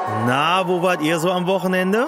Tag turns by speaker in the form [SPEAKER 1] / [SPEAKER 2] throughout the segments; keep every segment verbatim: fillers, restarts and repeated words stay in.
[SPEAKER 1] Na, wo wart ihr so am Wochenende?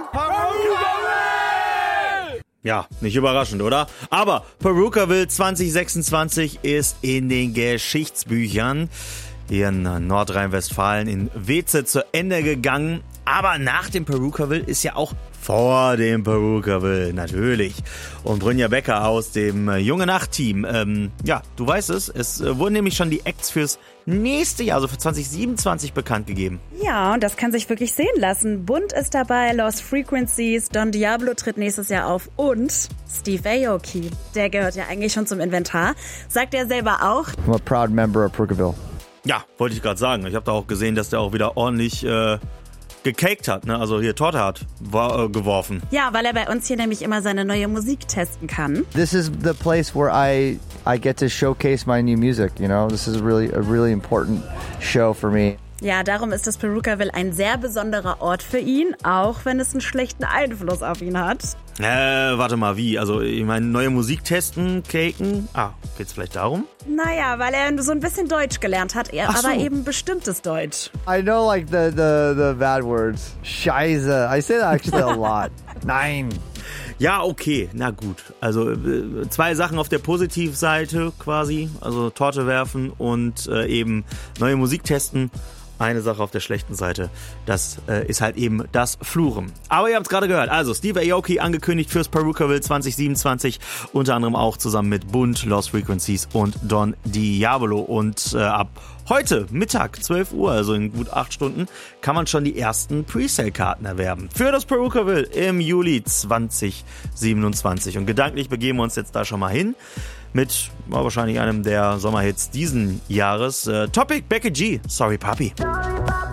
[SPEAKER 1] Ja, nicht überraschend, oder? Aber Perukaville zwanzig sechsundzwanzig ist in den Geschichtsbüchern hier in Nordrhein-Westfalen in Weze zu Ende gegangen. Aber nach dem Perukaville ist ja auch vor dem Perukaville, natürlich. Und Brynja Becker aus dem Junge Nacht-Team. Ähm, ja, du weißt es, es wurden nämlich schon die Acts fürs nächste Jahr, also für zwanzig siebenundzwanzig, bekannt gegeben.
[SPEAKER 2] Ja, und das kann sich wirklich sehen lassen. Bunt ist dabei, Lost Frequencies, Don Diablo tritt nächstes Jahr auf und Steve Aoki. Der gehört ja eigentlich schon zum Inventar. Sagt er selber auch.
[SPEAKER 3] I'm a proud member of Perukaville.
[SPEAKER 1] Ja, wollte ich gerade sagen. Ich habe da auch gesehen, dass der auch wieder ordentlich äh, gecaked hat, ne? Also hier Torte hat war, äh, geworfen.
[SPEAKER 2] Ja, weil er bei uns hier nämlich immer seine neue Musik testen kann.
[SPEAKER 3] This is the place where I I get to showcase my new music, you know? This is really a really important show for me.
[SPEAKER 2] Ja, darum ist das Perukaville ein sehr besonderer Ort für ihn, auch wenn es einen schlechten Einfluss auf ihn hat.
[SPEAKER 1] Äh, warte mal, wie? Also, ich meine, neue Musik testen, caken? Ah, geht's vielleicht darum?
[SPEAKER 2] Naja, weil er so ein bisschen Deutsch gelernt hat, er
[SPEAKER 1] Ach so.
[SPEAKER 2] aber eben bestimmtes Deutsch.
[SPEAKER 3] I know like the the the bad words. Scheiße. I say that actually a lot. Nein.
[SPEAKER 1] Ja, okay, na gut. Also äh, zwei Sachen auf der Positivseite quasi, also Torte werfen und äh, eben neue Musik testen. Eine Sache auf der schlechten Seite, das äh, ist halt eben das Fluchen. Aber ihr habt es gerade gehört, also Steve Aoki angekündigt fürs Perukaville zwanzig siebenundzwanzig, unter anderem auch zusammen mit Bunt, Lost Frequencies und Don Diablo. Und äh, ab heute Mittag, zwölf Uhr, also in gut acht Stunden, kann man schon die ersten Presale-Karten erwerben für das Perukaville im Juli zwanzig siebenundzwanzig. Und gedanklich begeben wir uns jetzt da schon mal hin mit war wahrscheinlich einem der Sommerhits diesen Jahres. Äh, Topic, Becky G, Sorry Papi.